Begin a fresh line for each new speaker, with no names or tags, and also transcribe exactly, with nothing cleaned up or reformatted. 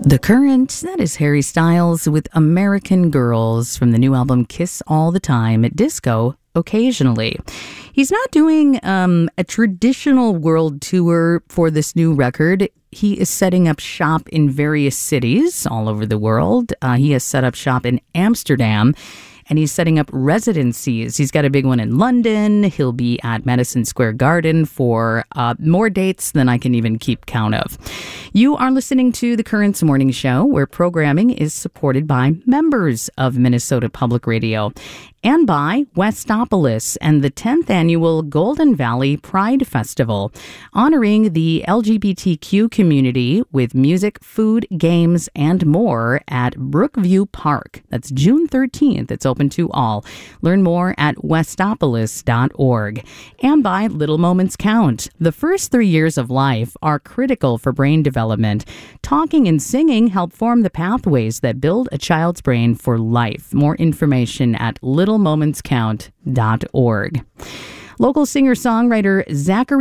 The Current, that is Harry Styles with American Girls from the new album Kiss All the Time at Disco Occasionally. He's not doing um, a traditional world tour for this new record. He is setting up shop in various cities all over the world. Uh, he has set up shop in Amsterdam, and he's setting up residencies. He's got a big one in London. He'll be at Madison Square Garden for uh, more dates than I can even keep count of. You are listening to The Currents Morning Show, where programming is supported by members of Minnesota Public Radio and by Westopolis and the tenth Annual Golden Valley Pride Festival, honoring the L G B T Q community with music, food, games, and more at Brookview Park. That's June thirteenth. It's open to all. Learn more at westopolis dot org. And by Little Moments Count. The first three years of life are critical for brain development. Talking and singing help form the pathways that build a child's brain for life. More information at little moments count dot org. Local singer-songwriter Zachary